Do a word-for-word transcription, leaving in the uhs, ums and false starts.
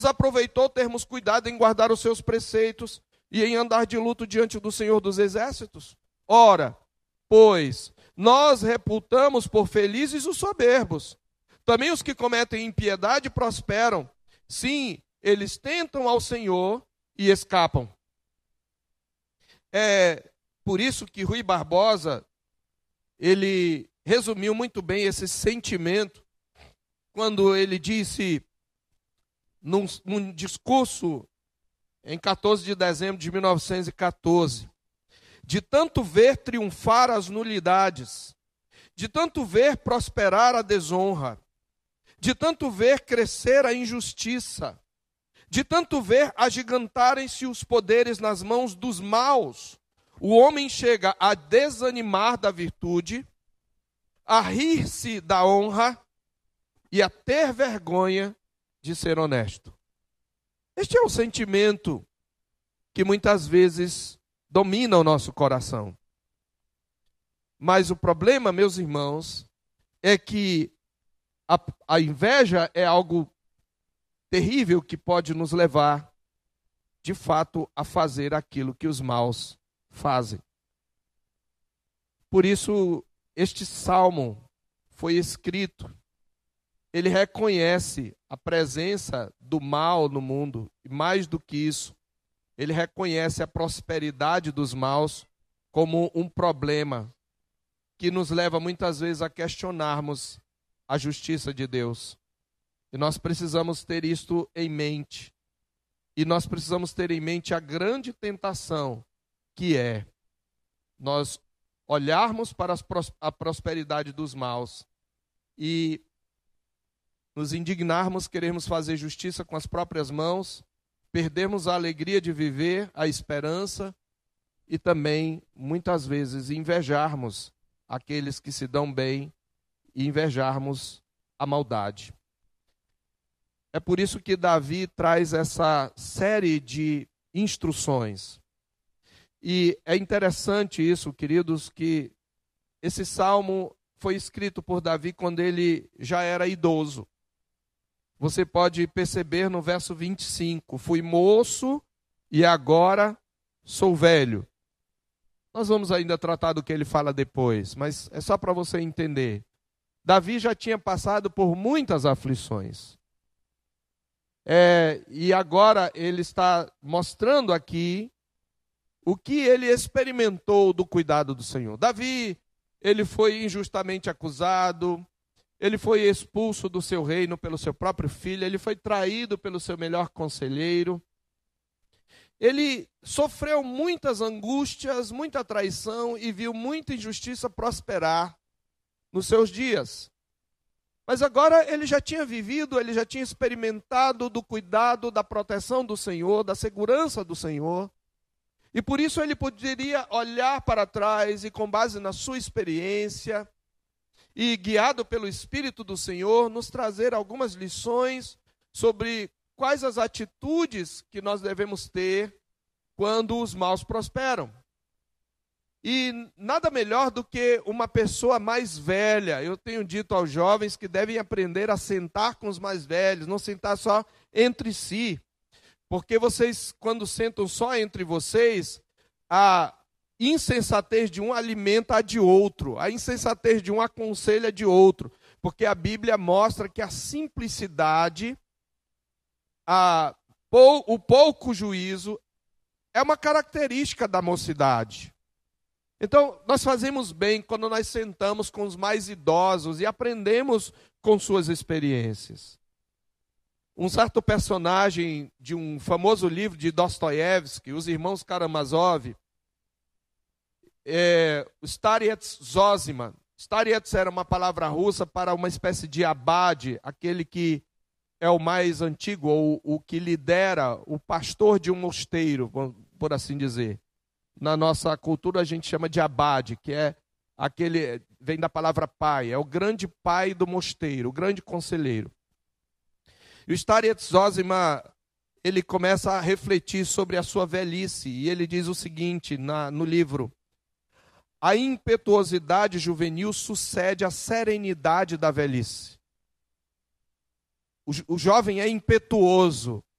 aproveitou termos cuidado em guardar os seus preceitos e em andar de luto diante do Senhor dos Exércitos? Ora, pois, nós reputamos por felizes os soberbos. Também os que cometem impiedade prosperam. Sim, eles tentam ao Senhor e escapam. É por isso que Rui Barbosa, ele resumiu muito bem esse sentimento quando ele disse, num, num discurso em quatorze de dezembro de mil novecentos e quatorze, de tanto ver triunfar as nulidades, de tanto ver prosperar a desonra, de tanto ver crescer a injustiça, de tanto ver agigantarem-se os poderes nas mãos dos maus, o homem chega a desanimar da virtude, a rir-se da honra e a ter vergonha de ser honesto. Este é o sentimento que muitas vezes domina o nosso coração. Mas o problema, meus irmãos, é que a, a inveja é algo terrível que pode nos levar, de fato, a fazer aquilo que os maus fazem. Por isso, este salmo foi escrito. Ele reconhece a presença do mal no mundo, e mais do que isso, ele reconhece a prosperidade dos maus como um problema que nos leva muitas vezes a questionarmos a justiça de Deus. E nós precisamos ter isto em mente. E nós precisamos ter em mente a grande tentação que é nós olharmos para a prosperidade dos maus e nos indignarmos, queremos fazer justiça com as próprias mãos, perdermos a alegria de viver, a esperança e também, muitas vezes, invejarmos aqueles que se dão bem e invejarmos a maldade. É por isso que Davi traz essa série de instruções. E é interessante isso, queridos, que esse salmo foi escrito por Davi quando ele já era idoso. Você pode perceber no verso vinte e cinco, fui moço e agora sou velho. Nós vamos ainda tratar do que ele fala depois, mas é só para você entender. Davi já tinha passado por muitas aflições. É, e agora ele está mostrando aqui o que ele experimentou do cuidado do Senhor. Davi, ele foi injustamente acusado, ele foi expulso do seu reino pelo seu próprio filho, ele foi traído pelo seu melhor conselheiro. Ele sofreu muitas angústias, muita traição e viu muita injustiça prosperar nos seus dias. Mas agora ele já tinha vivido, ele já tinha experimentado do cuidado, da proteção do Senhor, da segurança do Senhor. E por isso ele poderia olhar para trás e, com base na sua experiência e guiado pelo Espírito do Senhor, nos trazer algumas lições sobre quais as atitudes que nós devemos ter quando os maus prosperam. E nada melhor do que uma pessoa mais velha. Eu tenho dito aos jovens que devem aprender a sentar com os mais velhos, não sentar só entre si. Porque vocês, quando sentam só entre vocês, a insensatez de um alimenta a de outro, a insensatez de um aconselha a de outro. Porque a Bíblia mostra que a simplicidade, a, o pouco juízo, é uma característica da mocidade. Então, nós fazemos bem quando nós sentamos com os mais idosos e aprendemos com suas experiências. Um certo personagem de um famoso livro de Dostoiévski, Os Irmãos Karamazov, é, Starets Zosima. Starets era uma palavra russa para uma espécie de abade, aquele que é o mais antigo, ou o que lidera, o pastor de um mosteiro, por assim dizer. Na nossa cultura a gente chama de abade, que é aquele, vem da palavra pai, é o grande pai do mosteiro, o grande conselheiro. E o Starets Zosima, ele começa a refletir sobre a sua velhice, e ele diz o seguinte na, no livro: a impetuosidade juvenil sucede à serenidade da velhice. o jovem é impetuoso,